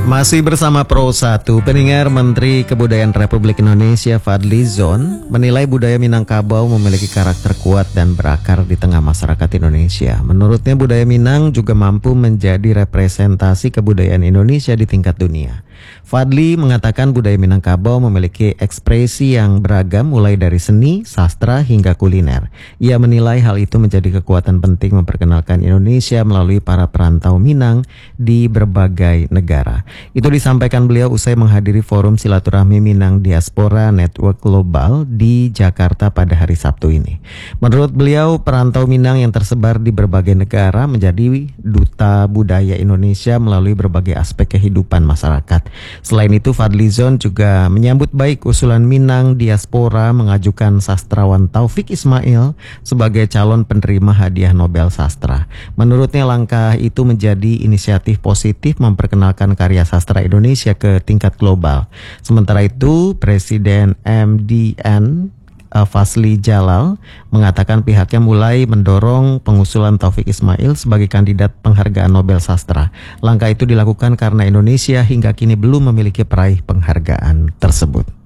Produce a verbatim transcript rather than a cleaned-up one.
Masih bersama Pro satu, pendengar. Menteri Kebudayaan Republik Indonesia Fadly Zon menilai budaya Minangkabau memiliki karakter kuat dan berakar di tengah masyarakat Indonesia. Menurutnya budaya Minang juga mampu menjadi representasi kebudayaan Indonesia di tingkat dunia. Fadly mengatakan budaya Minangkabau memiliki ekspresi yang beragam mulai dari seni, sastra hingga kuliner. Ia menilai hal itu menjadi kekuatan penting memperkenalkan Indonesia melalui para perantau Minang di berbagai negara. Itu disampaikan beliau usai menghadiri forum silaturahmi Minang Diaspora Network Global di Jakarta pada hari Sabtu ini. Menurut beliau, perantau Minang yang tersebar di berbagai negara menjadi duta budaya Indonesia melalui berbagai aspek kehidupan masyarakat. Selain itu, Fadly Zon juga menyambut baik usulan Minang Diaspora mengajukan sastrawan Taufik Ismail sebagai calon penerima hadiah Nobel Sastra. Menurutnya langkah itu menjadi inisiatif positif memperkenalkan karya sastra Indonesia ke tingkat global. Sementara itu, Presiden M D N Fasli Jalal mengatakan pihaknya mulai mendorong pengusulan Taufik Ismail sebagai kandidat penghargaan Nobel Sastra. Langkah itu dilakukan karena Indonesia hingga kini belum memiliki peraih penghargaan tersebut.